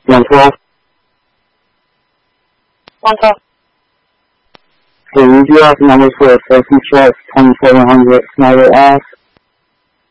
112. 112. So we do have numbers for a safety check, 2700 Snyder Ave.